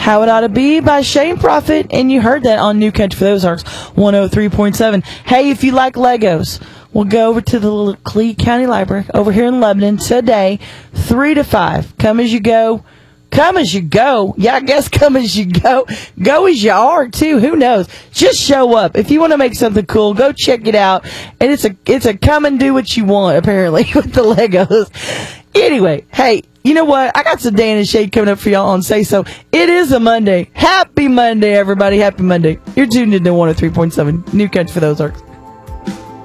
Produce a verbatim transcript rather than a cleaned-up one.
How It Ought to Be by Shane Prophet, and you heard that on New Country for the Ozarks, one oh three point seven. Hey, if you like Legos, we'll go over to the little Clee County Library over here in Lebanon today, three to five. Come as you go. Come as you go. Yeah, I guess come as you go. Go as you are, too. Who knows? Just show up. If you want to make something cool, go check it out. And it's a it's a come and do what you want, apparently, with the Legos. Anyway, hey, you know what? I got some Dan and Shade coming up for y'all on Say So. It is a Monday. Happy Monday, everybody. Happy Monday. You're tuned into one oh three point seven New Country for the Ozarks.